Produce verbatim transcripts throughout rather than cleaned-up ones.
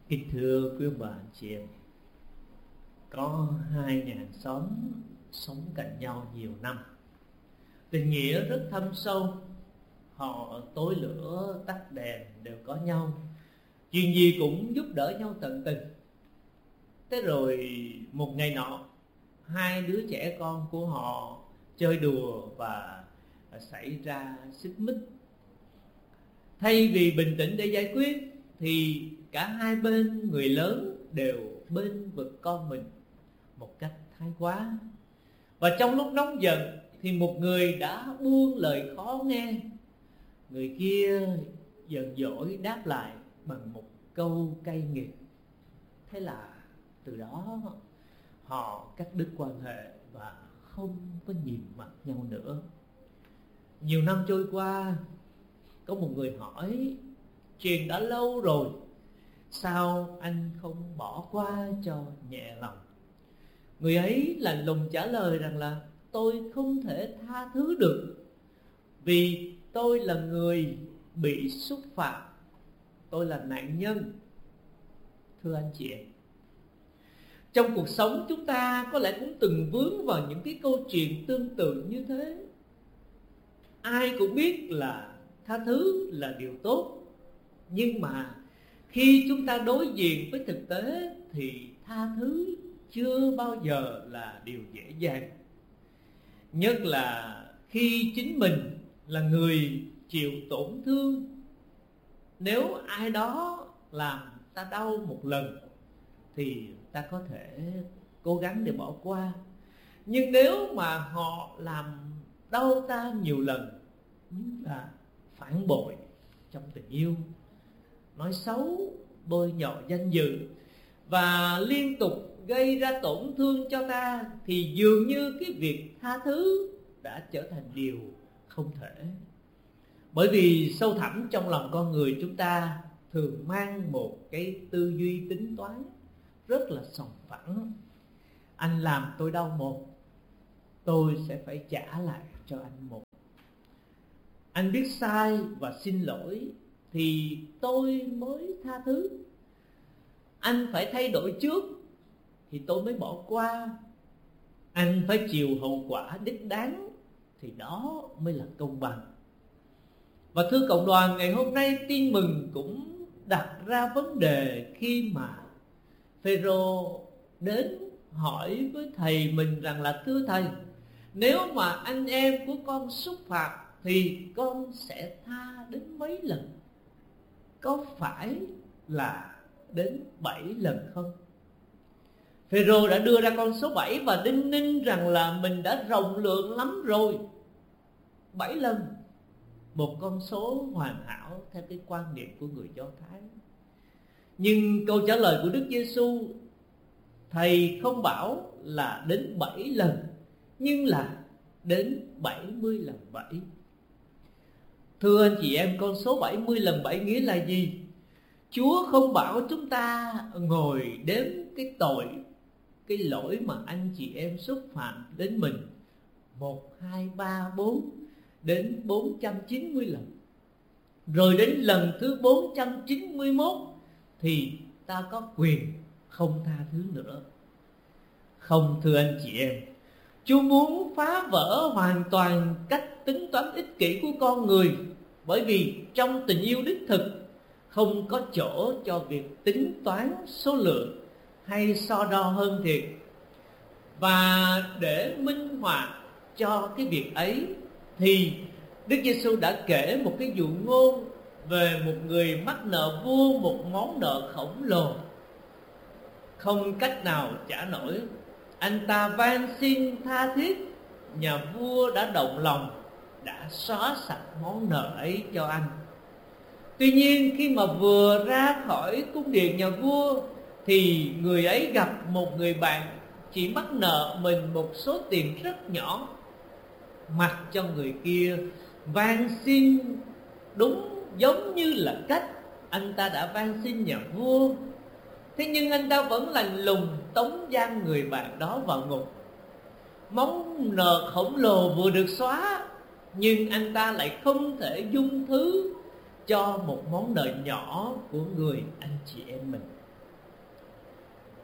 Kính thưa quý bà anh chị em, có hai nhà hàng xóm sống cạnh nhau nhiều năm, tình nghĩa rất thâm sâu. Họ tối lửa tắt đèn đều có nhau, chuyện gì cũng giúp đỡ nhau tận tình. Thế rồi một ngày nọ, hai đứa trẻ con của họ chơi đùa và xảy ra xích mích. Thay vì bình tĩnh để giải quyết thì cả hai bên, người lớn đều bên vực con mình một cách thái quá. Và trong lúc nóng giận thì một người đã buông lời khó nghe, người kia giận dỗi đáp lại bằng một câu cay nghiệt. Thế là từ đó họ cắt đứt quan hệ và không có nhìn mặt nhau nữa. Nhiều năm trôi qua, có một người hỏi: chuyện đã lâu rồi, sao anh không bỏ qua cho nhẹ lòng? Người ấy lạnh lùng trả lời rằng là: tôi không thể tha thứ được, vì tôi là người bị xúc phạm, tôi là nạn nhân. Thưa anh chị em, trong cuộc sống chúng ta có lẽ cũng từng vướng vào những cái câu chuyện tương tự như thế. Ai cũng biết là tha thứ là điều tốt, nhưng mà khi chúng ta đối diện với thực tế thì tha thứ chưa bao giờ là điều dễ dàng. Nhất là khi chính mình là người chịu tổn thương. Nếu ai đó làm ta đau một lần thì ta có thể cố gắng để bỏ qua. Nhưng nếu mà họ làm đau ta nhiều lần, như là phản bội trong tình yêu, nói xấu, bôi nhọ danh dự và liên tục gây ra tổn thương cho ta, thì dường như cái việc tha thứ đã trở thành điều không thể. Bởi vì sâu thẳm trong lòng con người chúng ta thường mang một cái tư duy tính toán rất là sòng phẳng. Anh làm tôi đau một, tôi sẽ phải trả lại cho anh một. Anh biết sai và xin lỗi thì tôi mới tha thứ. Anh phải thay đổi trước thì tôi mới bỏ qua. Anh phải chịu hậu quả đích đáng thì đó mới là công bằng. Và thưa cộng đoàn, ngày hôm nay Tin Mừng cũng đặt ra vấn đề khi mà Phêrô đến hỏi với thầy mình rằng là: thưa thầy, nếu mà anh em của con xúc phạm thì con sẽ tha đến mấy lần? Có phải là đến bảy lần không? Phêrô đã đưa ra con số bảy và đinh ninh rằng là mình đã rộng lượng lắm rồi. Bảy lần, một con số hoàn hảo theo cái quan niệm của người Do Thái. Nhưng câu trả lời của Đức Giêsu, thầy không bảo là đến bảy lần, nhưng là đến bảy mươi lần bảy. Thưa anh chị em, con số bảy mươi lần bảy nghĩa là gì? Chúa không bảo chúng ta ngồi đếm cái tội, cái lỗi mà anh chị em xúc phạm đến mình một, hai, ba, bốn đến bốn trăm chín mươi lần. Rồi đến lần thứ bốn trăm chín mươi mốt thì ta có quyền không tha thứ nữa. Không, thưa anh chị em, Chúa muốn phá vỡ hoàn toàn cách tính toán ích kỷ của con người. Bởi vì trong tình yêu đích thực không có chỗ cho việc tính toán số lượng hay so đo hơn thiệt. Và để minh họa cho cái việc ấy thì Đức Giêsu đã kể một cái dụ ngôn về một người mắc nợ vua một món nợ khổng lồ, không cách nào trả nổi. Anh ta van xin tha thiết, nhà vua đã động lòng, đã xóa sạch món nợ ấy cho anh. Tuy nhiên khi mà vừa ra khỏi cung điện nhà vua thì người ấy gặp một người bạn chỉ mắc nợ mình một số tiền rất nhỏ. Mặc cho người kia van xin đúng giống như là cách anh ta đã van xin nhà vua, thế nhưng anh ta vẫn lạnh lùng tống giam người bạn đó vào ngục. Món nợ khổng lồ vừa được xóa, nhưng anh ta lại không thể dung thứ cho một món nợ nhỏ của người anh chị em mình.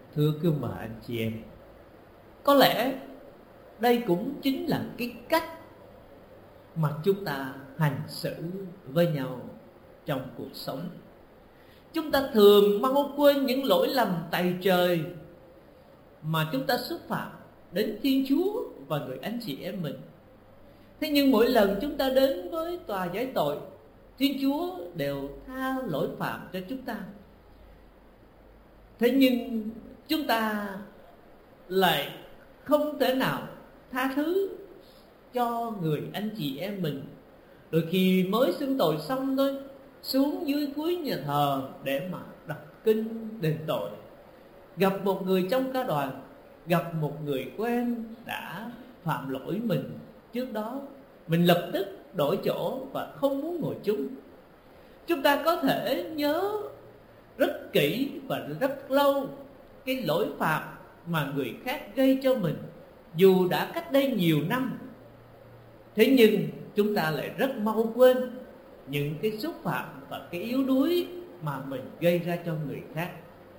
Thưa quý bà anh chị em, có lẽ đây cũng chính là cái cách mà chúng ta hành xử với nhau trong cuộc sống. Chúng ta thường mau quên những lỗi lầm tày trời mà chúng ta xúc phạm đến Thiên Chúa và người anh chị em mình. Thế nhưng mỗi lần chúng ta đến với tòa giải tội, Thiên Chúa đều tha lỗi phạm cho chúng ta. Thế nhưng chúng ta lại không thể nào tha thứ cho người anh chị em mình. Đôi khi mới xưng tội xong thôi, xuống dưới cuối nhà thờ để mà đọc kinh đền tội, gặp một người trong ca đoàn, gặp một người quen đã phạm lỗi mình trước đó, mình lập tức đổi chỗ và không muốn ngồi chung. Chúng ta có thể nhớ rất kỹ và rất lâu cái lỗi phạm mà người khác gây cho mình, dù đã cách đây nhiều năm. Thế nhưng chúng ta lại rất mau quên những cái xúc phạm và cái yếu đuối mà mình gây ra cho người khác.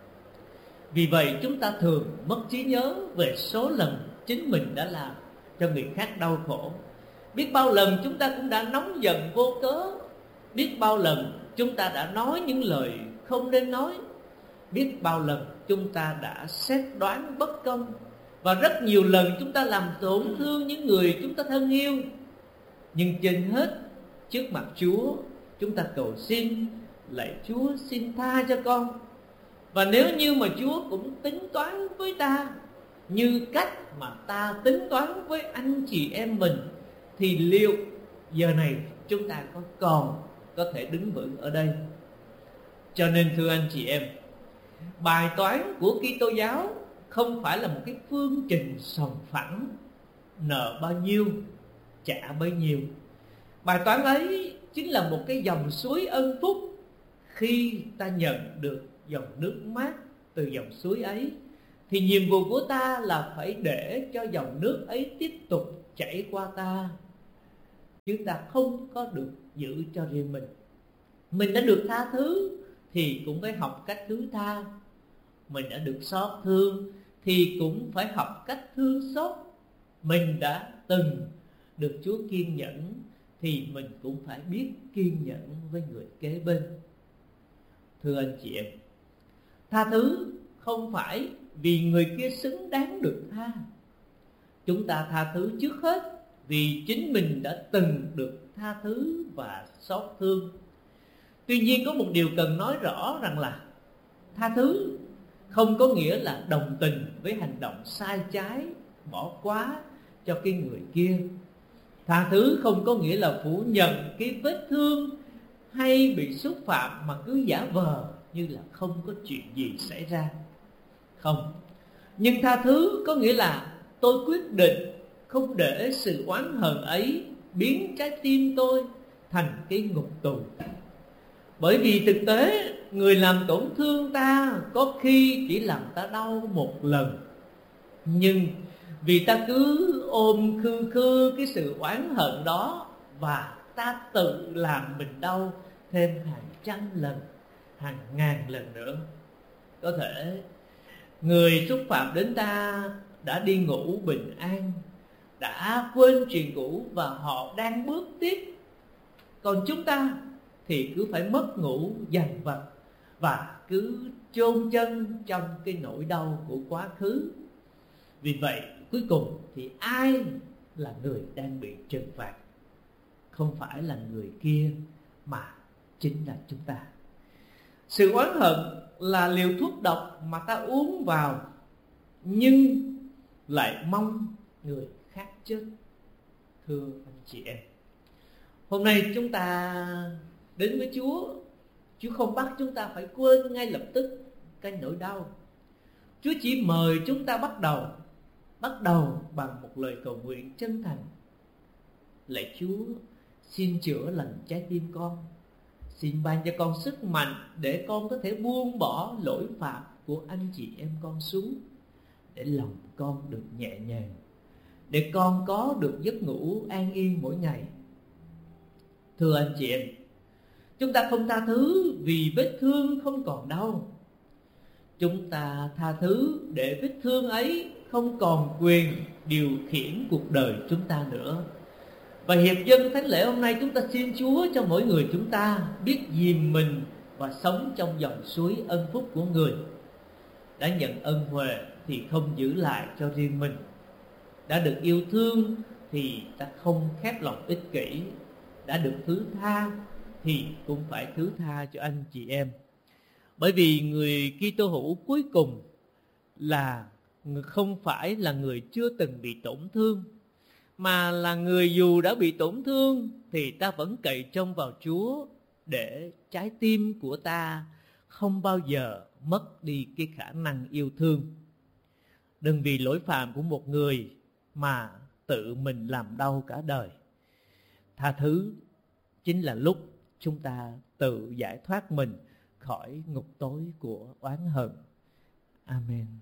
Vì vậy chúng ta thường mất trí nhớ về số lần chính mình đã làm cho người khác đau khổ. Biết bao lần chúng ta cũng đã nóng giận vô cớ. Biết bao lần chúng ta đã nói những lời không nên nói. Biết bao lần chúng ta đã xét đoán bất công. Và rất nhiều lần chúng ta làm tổn thương những người chúng ta thân yêu. Nhưng trên hết, trước mặt Chúa, chúng ta cầu xin: lạy Chúa, xin tha cho con. Và nếu như mà Chúa cũng tính toán với ta như cách mà ta tính toán với anh chị em mình, thì liệu giờ này chúng ta có còn có thể đứng vững ở đây? Cho nên thưa anh chị em, bài toán của Kitô giáo không phải là một cái phương trình sòng phẳng, nợ bao nhiêu trả bấy nhiêu. Bài toán ấy chính là một cái dòng suối ân phúc. Khi ta nhận được dòng nước mát từ dòng suối ấy, thì nhiệm vụ của ta là phải để cho dòng nước ấy tiếp tục chảy qua ta, chứ ta không có được giữ cho riêng mình. Mình đã được tha thứ thì cũng phải học cách thứ tha. Mình đã được xót thương thì cũng phải học cách thương xót. Mình đã từng được Chúa kiên nhẫn thì mình cũng phải biết kiên nhẫn với người kế bên. Thưa anh chị em, tha thứ không phải vì người kia xứng đáng được tha. Chúng ta tha thứ trước hết vì chính mình đã từng được tha thứ và xót thương. Tuy nhiên có một điều cần nói rõ rằng là tha thứ không có nghĩa là đồng tình với hành động sai trái, bỏ quá cho cái người kia. Tha thứ không có nghĩa là phủ nhận cái vết thương hay bị xúc phạm mà cứ giả vờ như là không có chuyện gì xảy ra. Không. Nhưng tha thứ có nghĩa là tôi quyết định không để sự oán hờn ấy biến trái tim tôi thành cái ngục tù. Bởi vì thực tế người làm tổn thương ta có khi chỉ làm ta đau một lần, nhưng vì ta cứ ôm khư khư cái sự oán hận đó, và ta tự làm mình đau thêm hàng trăm lần, hàng ngàn lần nữa. Có thể người xúc phạm đến ta đã đi ngủ bình an, đã quên chuyện cũ và họ đang bước tiếp. Còn chúng ta thì cứ phải mất ngủ dằn vặt và cứ chôn chân trong cái nỗi đau của quá khứ. Vì vậy cuối cùng thì ai là người đang bị trừng phạt? Không phải là người kia mà chính là chúng ta. Sự oán hận là liều thuốc độc mà ta uống vào nhưng lại mong người khác chết. Thưa anh chị em, hôm nay chúng ta đến với Chúa, Chúa không bắt chúng ta phải quên ngay lập tức cái nỗi đau. Chúa chỉ mời chúng ta bắt đầu Bắt đầu bằng một lời cầu nguyện chân thành: lạy Chúa, xin chữa lành trái tim con. Xin ban cho con sức mạnh để con có thể buông bỏ lỗi phạm của anh chị em con xuống, để lòng con được nhẹ nhàng, để con có được giấc ngủ an yên mỗi ngày. Thưa anh chị em, chúng ta không tha thứ vì vết thương không còn đau. chúng ta tha thứ để vết thương ấy không còn quyền điều khiển cuộc đời chúng ta nữa. Và hiệp dân thánh lễ hôm nay chúng ta xin Chúa cho mỗi người chúng ta biết dìm mình và sống trong dòng suối ân phúc của người. Đã nhận ân huệ thì không giữ lại cho riêng mình. Đã được yêu thương thì ta không khép lòng ích kỷ. Đã được thứ tha thì cũng phải thứ tha cho anh chị em. Bởi vì người Kitô hữu cuối cùng là không phải là người chưa từng bị tổn thương, mà là người dù đã bị tổn thương thì ta vẫn cậy trông vào Chúa để trái tim của ta không bao giờ mất đi cái khả năng yêu thương. Đừng vì lỗi phạm của một người mà tự mình làm đau cả đời. Tha thứ chính là lúc chúng ta tự giải thoát mình khỏi ngục tối của oán hận. Amen.